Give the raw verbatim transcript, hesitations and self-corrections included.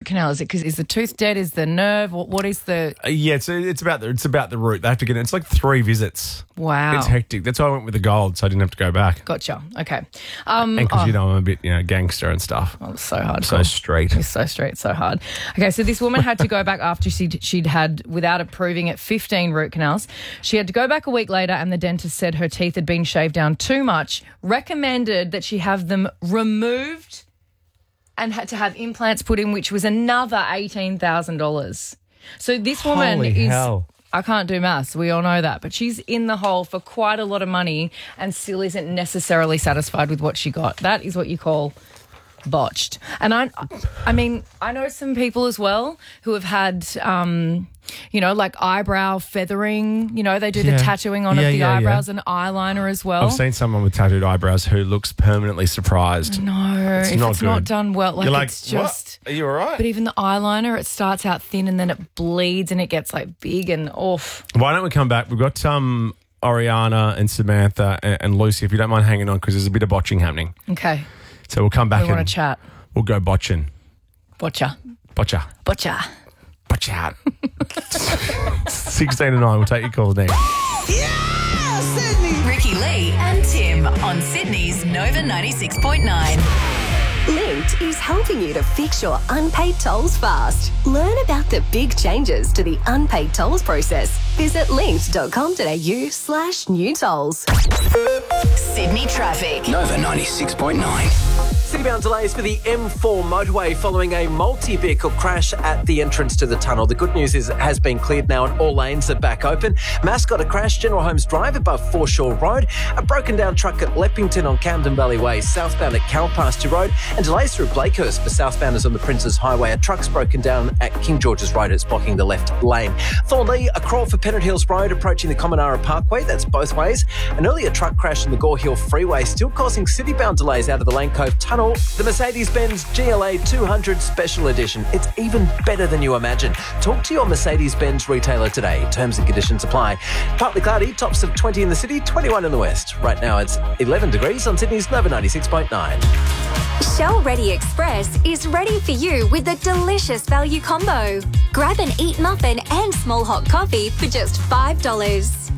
canal? Is it because is the tooth dead? Is the nerve? What, what is the? Uh, yeah, it's it's about the it's about the root. They have to get in. It's like three visits. Wow, it's hectic. That's why I went with the gold, so I didn't have to go back. Gotcha. Okay. Um, and because oh, you know I'm a bit you know gangster and stuff. Oh, it's so hard. So straight. It's so straight. So hard. Okay, so this woman had to go back after she'd, she'd had, without approving it, fifteen root canals. She had to go back a week later, and the dentist said her teeth had been shaved down too much. Recommended that she have them removed, and had to have implants put in, which was another eighteen thousand dollars. So this woman Holy is... hell. I can't do maths. We all know that. But she's in the hole for quite a lot of money and still isn't necessarily satisfied with what she got. That is what you call botched. And I I mean, I know some people as well who have had, um, you know, like eyebrow feathering. You know, they do Yeah. the tattooing on Yeah, of the yeah, eyebrows yeah. and eyeliner as well. I've seen someone with tattooed eyebrows who looks permanently surprised. No, It's if not it's not good. done well, like, You're like, it's just... what? Are you all right? But even the eyeliner, it starts out thin and then it bleeds and it gets like big and off. Why don't we come back? We've got um, Oriana and Samantha and, and Lucy, if you don't mind hanging on, because there's a bit of botching happening. Okay. So we'll come back We want and to chat. we'll go botching. Botcha. Botcha. Botcha. Botcha out. sixteen and nine. We'll take your calls next. Yeah, Sydney. Ricky Lee and Tim on Sydney's Nova ninety-six point nine. Linked is helping you to fix your unpaid tolls fast. Learn about the big changes to the unpaid tolls process. Visit linked.com.au slash new tolls. Sydney traffic. Nova ninety-six point nine. Citybound delays for the M four motorway following a multi-vehicle crash at the entrance to the tunnel. The good news is it has been cleared now and all lanes are back open. Mass got a crash, General Holmes Drive above Foreshore Road. A broken down truck at Leppington on Camden Valley Way, southbound at Calpasture Road. And delays through Blakehurst for southbounders on the Princes Highway. A truck's broken down at King George's Road. It's blocking the left lane. Thornley, a crawl for Pennant Hills Road approaching the Comanara Parkway. That's both ways. An earlier truck crash on the Gore Hill Freeway still causing citybound delays out of the Lane Cove Tunnel. The Mercedes-Benz G L A two hundred Special Edition. It's even better than you imagine. Talk to your Mercedes-Benz retailer today. Terms and conditions apply. Partly cloudy, tops of twenty in the city, twenty-one in the west. Right now it's eleven degrees on Sydney's Nova ninety-six point nine. Shell Ready Express is ready for you with a delicious value combo. Grab an eat muffin and small hot coffee for just five dollars.